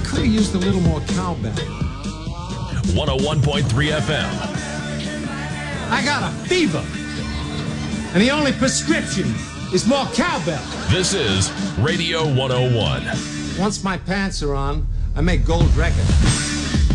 could have used a little more cowbell. 101.3 FM. I got a fever. And the only prescription is more cowbell. This is Radio 101. Once my pants are on, I make gold records.